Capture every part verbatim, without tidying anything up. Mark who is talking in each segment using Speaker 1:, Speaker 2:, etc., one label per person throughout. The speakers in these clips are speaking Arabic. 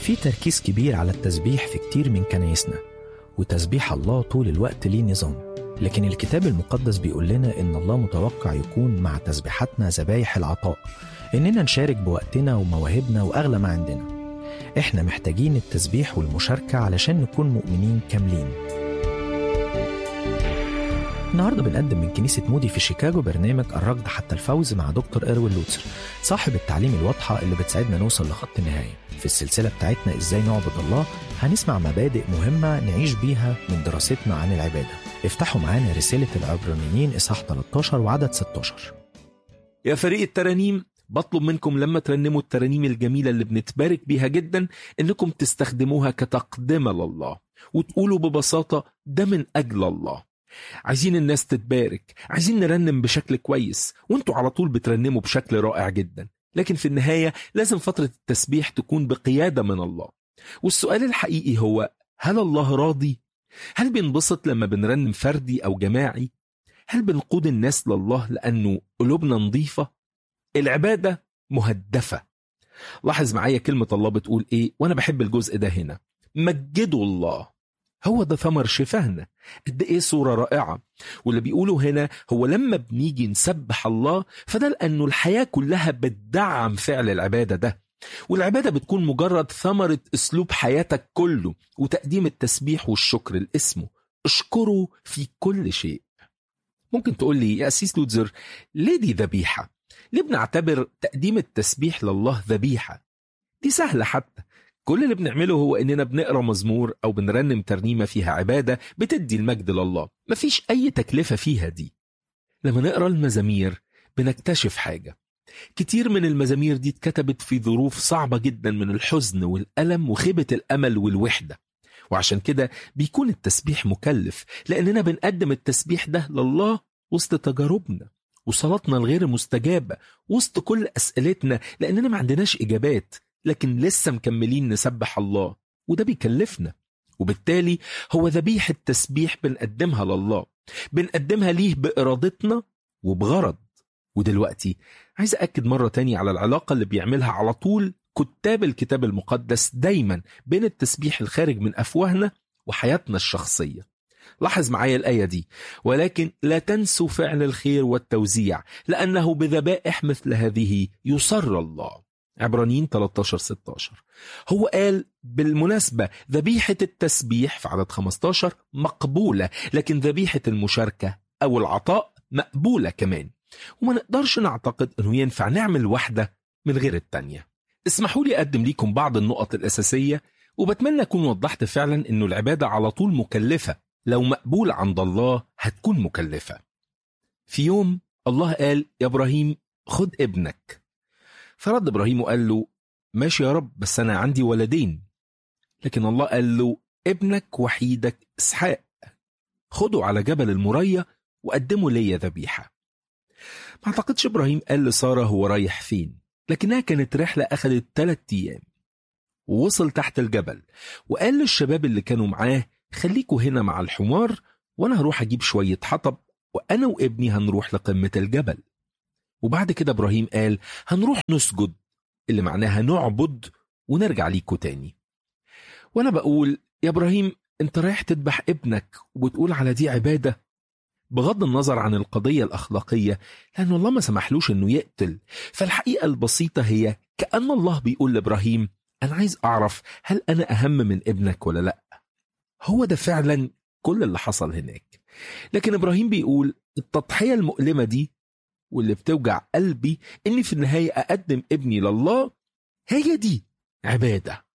Speaker 1: في تركيز كبير على التسبيح في كتير من كنايسنا، وتسبيح الله طول الوقت ليه نظام. لكن الكتاب المقدس بيقول لنا إن الله متوقع يكون مع تسبيحاتنا ذبايح العطاء، إننا نشارك بوقتنا ومواهبنا وأغلى ما عندنا. إحنا محتاجين التسبيح والمشاركة علشان نكون مؤمنين كاملين. النهاردة بنقدم من كنيسة مودي في شيكاغو برنامج الركض حتى الفوز مع دكتور إروين لوتسر، صاحب التعليم الواضحة اللي بتساعدنا نوصل لخط النهاية. في السلسلة بتاعتنا إزاي نعبد الله هنسمع مبادئ مهمة نعيش بيها من دراستنا عن العبادة. افتحوا معانا رسالة العبرانيين إصحاح ثلاثة عشر وعدد ستة عشر.
Speaker 2: يا فريق الترانيم، بطلب منكم لما ترنموا الترانيم الجميلة اللي بنتبارك بيها جدا إنكم تستخدموها كتقدمة لله وتقولوا ببساطة ده من أجل الله. عايزين الناس تتبارك، عايزين نرنم بشكل كويس، وانتوا على طول بترنموا بشكل رائع جدا. لكن في النهاية لازم فترة التسبيح تكون بقيادة من الله. والسؤال الحقيقي هو: هل الله راضي؟ هل بينبسط لما بنرنم فردي أو جماعي؟ هل بنقود الناس لله لأنه قلوبنا نظيفة؟ العبادة مهدفة. لاحظ معايا كلمة الله بتقول إيه، وأنا بحب الجزء ده هنا: مجدوا الله. هو ده ثمر شفاهنا. قد ايه صورة رائعة. واللي بيقوله هنا هو لما بنيجي نسبح الله فده لأنه الحياة كلها بتدعم فعل العبادة ده، والعبادة بتكون مجرد ثمرة أسلوب حياتك كله، وتقديم التسبيح والشكر لاسمه. اشكره في كل شيء. ممكن تقول لي يا أسيس لوتزر، ليه دي ذبيحة؟ ليه بنعتبر تقديم التسبيح لله ذبيحة؟ دي سهلة حتى. كل اللي بنعمله هو إننا بنقرأ مزمور أو بنرنم ترنيمة فيها عبادة بتدي المجد لله. مفيش أي تكلفة فيها دي. لما نقرأ المزامير بنكتشف حاجة: كتير من المزامير دي اتكتبت في ظروف صعبة جدا من الحزن والألم وخيبة الأمل والوحدة، وعشان كده بيكون التسبيح مكلف، لأننا بنقدم التسبيح ده لله وسط تجاربنا وصلاتنا الغير مستجابة، وسط كل أسئلتنا لأننا ما عندناش إجابات، لكن لسه مكملين نسبح الله، وده بيكلفنا. وبالتالي هو ذبيحة تسبيح بنقدمها لله، بنقدمها ليه بإرادتنا وبغرض. ودلوقتي عايز أكد مرة تاني على العلاقة اللي بيعملها على طول كتاب الكتاب المقدس دايما بين التسبيح الخارج من أفواهنا وحياتنا الشخصية. لاحظ معايا الآية دي: ولكن لا تنسوا فعل الخير والتوزيع لأنه بذبائح مثل هذه يسر الله. عبرانيين ثلاثة عشر ستة عشر. هو قال بالمناسبة ذبيحة التسبيح في عدد خمسة عشر مقبولة، لكن ذبيحة المشاركة أو العطاء مقبولة كمان. وما نقدرش نعتقد أنه ينفع نعمل واحدة من غير التانية. اسمحوا لي أقدم لكم بعض النقط الأساسية، وبتمنى أكون وضحت فعلا أنه العبادة على طول مكلفة. لو مقبول عند الله هتكون مكلفة. في يوم الله قال يا إبراهيم خد ابنك، فرد إبراهيم وقال له ماشي يا رب، بس أنا عندي ولدين. لكن الله قال له ابنك وحيدك إسحاق خده على جبل المريا وقدمه لي ذبيحة. ما أعتقدش إبراهيم قال لسارة هو رايح فين، لكنها كانت رحلة أخذت ثلاثة أيام. ووصل تحت الجبل وقال للشباب اللي كانوا معاه خليكوا هنا مع الحمار، وأنا هروح أجيب شوية حطب وأنا وابني هنروح لقمة الجبل. وبعد كده إبراهيم قال هنروح نسجد، اللي معناها نعبد، ونرجع ليكوا تاني. وأنا بقول يا إبراهيم أنت رايح تذبح ابنك وبتقول على دي عبادة؟ بغض النظر عن القضية الأخلاقية، لأن الله ما سمحلوش أنه يقتل، فالحقيقة البسيطة هي كأن الله بيقول لإبراهيم أنا عايز أعرف هل أنا أهم من ابنك ولا لأ. هو ده فعلا كل اللي حصل هناك. لكن إبراهيم بيقول التضحية المؤلمة دي واللي بتوجع قلبي إني في النهاية أقدم ابني لله، هي دي عبادة.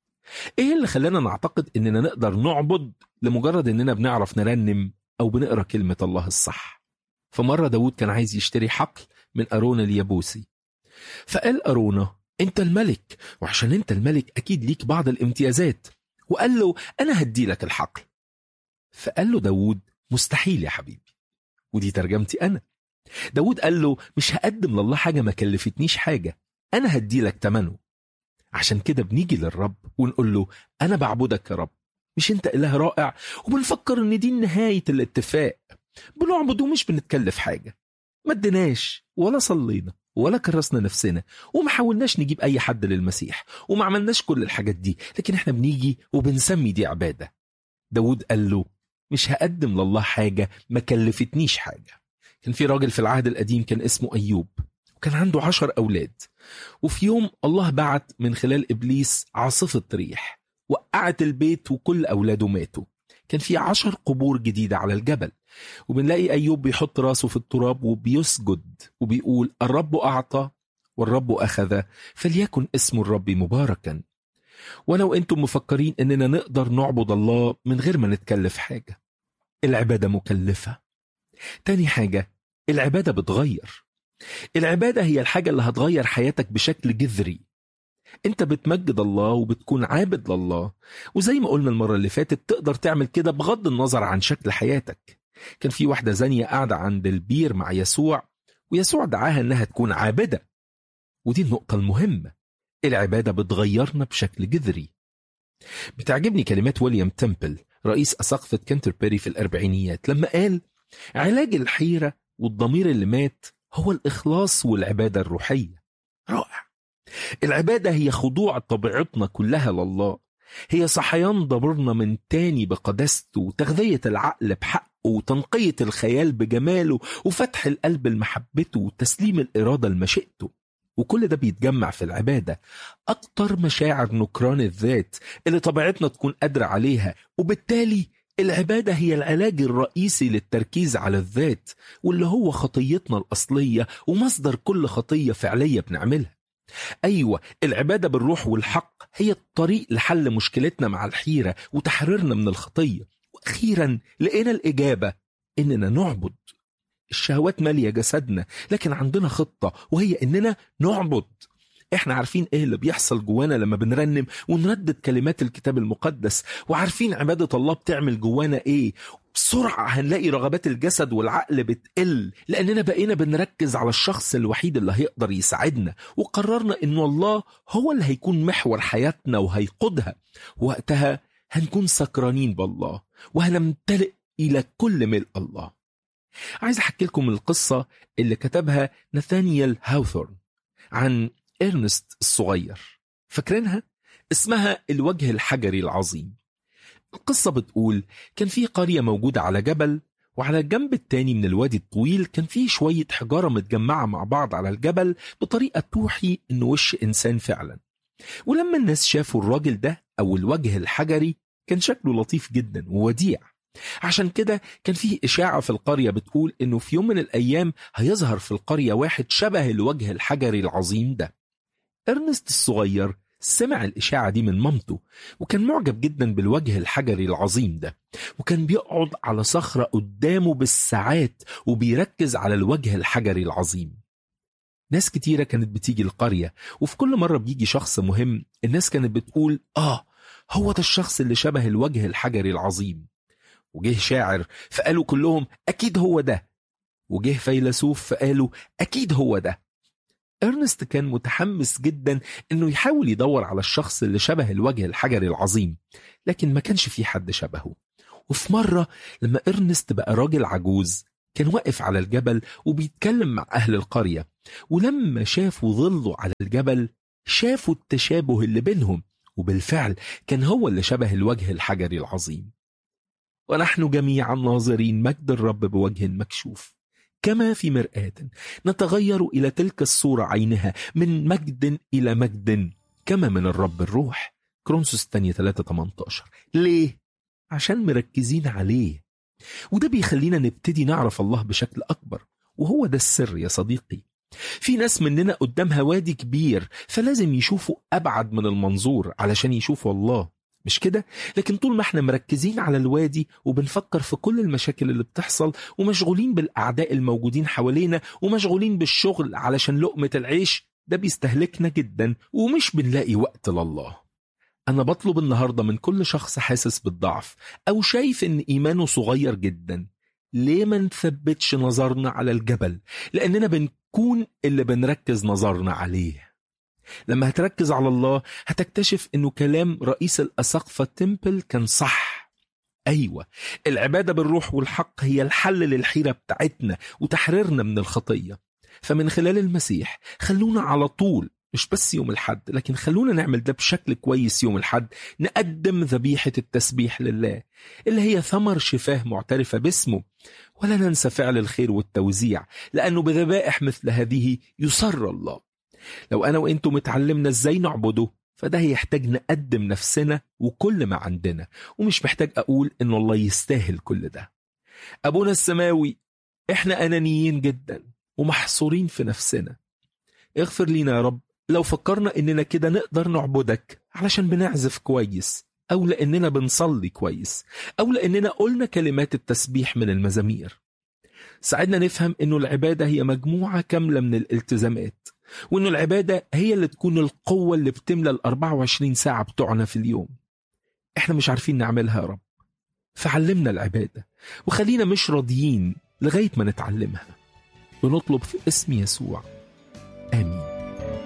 Speaker 2: إيه اللي خلانا نعتقد إننا نقدر نعبد لمجرد إننا بنعرف نرنم أو بنقرأ كلمة الله الصح؟ فمرة داود كان عايز يشتري حقل من أرونا اليابوسي، فقال أرونا أنت الملك، وعشان أنت الملك أكيد ليك بعض الامتيازات، وقال له أنا هدي لك الحقل. فقال له داود مستحيل يا حبيبي، ودي ترجمتي أنا. داود قال له مش هقدم لله حاجة ما كلفتنيش حاجة، أنا هدي لك تمنه. عشان كده بنيجي للرب ونقول له أنا بعبدك يا رب، مش أنت إله رائع؟ وبنفكر إن دي نهاية الاتفاق، بنعبد ومش بنتكلف حاجة، ما ادناش ولا صلينا ولا كرسنا نفسنا وما حاولناش نجيب أي حد للمسيح وما عملناش كل الحاجات دي، لكن احنا بنيجي وبنسمي دي عبادة. داود قال له مش هقدم لله حاجة ما كلفتنيش حاجة. كان في راجل في العهد القديم كان اسمه أيوب، وكان عنده عشر أولاد، وفي يوم الله بعت من خلال إبليس عاصفة ريح وقعت البيت وكل أولاده ماتوا. كان في عشر قبور جديدة على الجبل، وبنلاقي أيوب بيحط راسه في التراب وبيسجد وبيقول الرب أعطى والرب أخذ، فليكن اسم الرب مباركا. ولو أنتم مفكرين أننا نقدر نعبد الله من غير ما نتكلف حاجة، العبادة مكلفة. تاني حاجة، العبادة بتغير. العبادة هي الحاجة اللي هتغير حياتك بشكل جذري. انت بتمجد الله وبتكون عابد لله، وزي ما قلنا المرة اللي فاتت تقدر تعمل كده بغض النظر عن شكل حياتك. كان في واحدة زانية قاعدة عند البير مع يسوع، ويسوع دعاها انها تكون عابدة. ودي النقطة المهمة، العبادة بتغيرنا بشكل جذري. بتعجبني كلمات ويليام تمبل رئيس أساقفة كنتربري في الأربعينيات لما قال علاج الحيرة والضمير اللي مات هو الإخلاص والعبادة الروحية. رائع. العبادة هي خضوع طبيعتنا كلها لله، هي صحيان ضميرنا من تاني بقداسته وتغذية العقل بحقه وتنقية الخيال بجماله وفتح القلب لمحبته وتسليم الإرادة لمشيئته. وكل ده بيتجمع في العبادة. أكتر مشاعر نكران الذات اللي طبيعتنا تكون قادرة عليها، وبالتالي العبادة هي العلاج الرئيسي للتركيز على الذات، واللي هو خطيتنا الأصلية ومصدر كل خطية فعلية بنعملها. أيوة، العبادة بالروح والحق هي الطريق لحل مشكلتنا مع الحيرة وتحريرنا من الخطية. وأخيرا لقينا الإجابة إننا نعبد. الشهوات مالية جسدنا، لكن عندنا خطة وهي إننا نعبد. إحنا عارفين إيه اللي بيحصل جوانا لما بنرنم ونردد كلمات الكتاب المقدس، وعارفين عبادة الله بتعمل جوانا إيه. بسرعة هنلاقي رغبات الجسد والعقل بتقل، لأننا بقينا بنركز على الشخص الوحيد اللي هيقدر يساعدنا، وقررنا إنه الله هو اللي هيكون محور حياتنا وهيقودها. وقتها هنكون سكرانين بالله وهنمتلئ إلى كل ملء الله. عايز أحكي لكم القصة اللي كتبها ناثانيال هاوثورن عن إرنست الصغير. فاكرينها؟ اسمها الوجه الحجري العظيم. القصة بتقول كان في قرية موجودة على جبل، وعلى الجنب التاني من الوادي الطويل كان في شوية حجارة متجمعة مع بعض على الجبل بطريقة توحي إنه وش إنسان فعلا. ولما الناس شافوا الراجل ده أو الوجه الحجري كان شكله لطيف جدا ووديع. عشان كده كان فيه إشاعة في القرية بتقول إنه في يوم من الأيام هيظهر في القرية واحد شبه الوجه الحجري العظيم ده. إرنست الصغير سمع الإشاعة دي من مامته، وكان معجب جدا بالوجه الحجري العظيم ده، وكان بيقعد على صخرة قدامه بالساعات وبيركز على الوجه الحجري العظيم. ناس كتيرة كانت بتيجي القرية، وفي كل مرة بيجي شخص مهم الناس كانت بتقول آه هو ده الشخص اللي شبه الوجه الحجري العظيم. وجه شاعر فقالوا كلهم أكيد هو ده، وجه فيلسوف فقالوا أكيد هو ده. إرنست كان متحمس جدا إنه يحاول يدور على الشخص اللي شبه الوجه الحجري العظيم، لكن ما كانش في حد شبهه. وفي مرة لما إرنست بقى راجل عجوز كان واقف على الجبل وبيتكلم مع أهل القرية، ولما شافوا ظله على الجبل شافوا التشابه اللي بينهم، وبالفعل كان هو اللي شبه الوجه الحجري العظيم. ونحن جميعا ناظرين مجد الرب بوجه مكشوف كما في مرآة، نتغير إلى تلك الصورة عينها من مجد إلى مجد كما من الرب الروح. كرونسوس الثانية ثلاثة ثمانية عشر. ليه؟ عشان مركزين عليه، وده بيخلينا نبتدي نعرف الله بشكل أكبر. وهو ده السر يا صديقي. في ناس مننا قدامها وادي كبير، فلازم يشوفوا أبعد من المنظور علشان يشوفوا الله، مش كده؟ لكن طول ما احنا مركزين على الوادي وبنفكر في كل المشاكل اللي بتحصل ومشغولين بالأعداء الموجودين حوالينا ومشغولين بالشغل علشان لقمة العيش، ده بيستهلكنا جدا ومش بنلاقي وقت لله. أنا بطلب النهاردة من كل شخص حاسس بالضعف أو شايف إن إيمانه صغير جدا، ليه ما نثبتش نظرنا على الجبل؟ لأننا بنكون اللي بنركز نظرنا عليه. لما هتركز على الله هتكتشف إنه كلام رئيس الأساقفة تمبل كان صح. أيوة، العبادة بالروح والحق هي الحل للحيرة بتاعتنا وتحريرنا من الخطية. فمن خلال المسيح خلونا على طول، مش بس يوم الحد، لكن خلونا نعمل ده بشكل كويس يوم الحد، نقدم ذبيحة التسبيح لله اللي هي ثمر شفاه معترفة باسمه. ولا ننسى فعل الخير والتوزيع، لأنه بذبائح مثل هذه يسر الله. لو أنا وإنتم اتعلمنا إزاي نعبده، فده يحتاج نقدم نفسنا وكل ما عندنا، ومش محتاج أقول إن الله يستاهل كل ده. أبونا السماوي، إحنا أنانيين جدا ومحصورين في نفسنا. اغفر لينا يا رب لو فكرنا إننا كده نقدر نعبدك علشان بنعزف كويس، أو لأننا بنصلي كويس، أو لأننا قلنا كلمات التسبيح من المزامير. ساعدنا نفهم إنه العبادة هي مجموعة كاملة من الالتزامات، وإنه العبادة هي اللي تكون القوة اللي بتملى الأربعة وعشرين ساعة بتوعنا في اليوم. إحنا مش عارفين نعملها يا رب، فعلمنا العبادة وخلينا مش راضيين لغاية ما نتعلمها. ونطلب في اسم يسوع، آمين.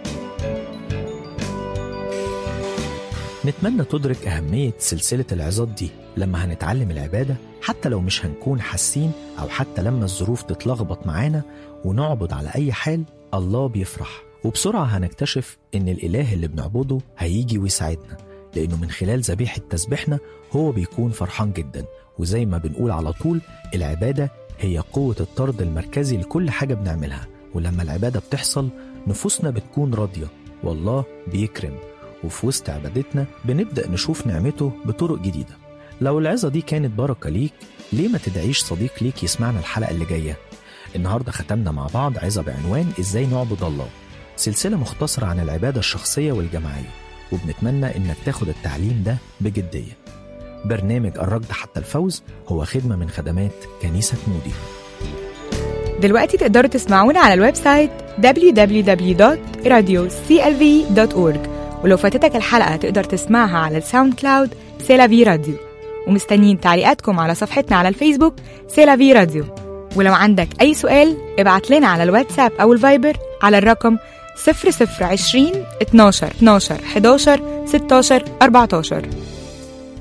Speaker 1: نتمنى تدرك أهمية سلسلة العظات دي لما هنتعلم العبادة، حتى لو مش هنكون حاسين، أو حتى لما الظروف تتلخبط معانا ونعبد على أي حال، الله بيفرح. وبسرعة هنكتشف إن الإله اللي بنعبده هيجي ويساعدنا، لأنه من خلال ذبيحة تسبيحنا هو بيكون فرحان جدا. وزي ما بنقول على طول، العبادة هي قوة الطرد المركزي لكل حاجة بنعملها. ولما العبادة بتحصل نفوسنا بتكون راضية والله بيكرم، وفي وسط عبادتنا بنبدأ نشوف نعمته بطرق جديدة. لو العظة دي كانت بركة ليك، ليه ما تدعيش صديق ليك يسمعنا الحلقة اللي جاية؟ النهاردة ختمنا مع بعض عظة بعنوان إزاي نعبد الله، سلسلة مختصرة عن العبادة الشخصية والجماعية، وبنتمنى إنك تاخد التعليم ده بجدية. برنامج الركض حتى الفوز هو خدمة من خدمات كنيسة مودي.
Speaker 3: دلوقتي تقدروا تسمعونا على الويب سايت دبليو دبليو دبليو دوت راديو سي ال في دوت أورج، ولو فاتتك الحلقة تقدر تسمعها على الساوند كلاود سيلافي راديو. ومستنيين تعليقاتكم على صفحتنا على الفيسبوك سيلافي راديو. ولو عندك أي سؤال ابعت لنا على الواتساب أو الفايبر على الرقم صفر صفر عشرين اتناشر اتناشر حداشر ستاشر أربعتاشر.